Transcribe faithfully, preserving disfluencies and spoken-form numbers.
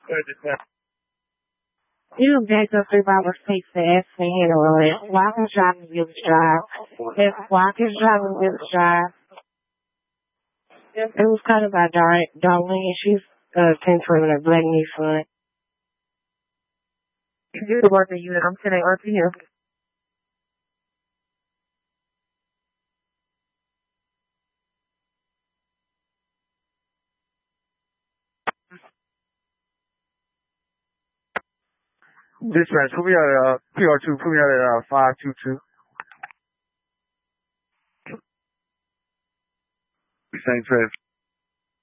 You back up about mistakes the ass to handle it. Why can driving this job? If why can driving this job? It was kind of about Dar- Darlene. She's uh ten twenty a black niece son. You the work unit. I'm ten R P M. Dispatch, put me at uh, P R two, put me at uh, five two two. Same trip.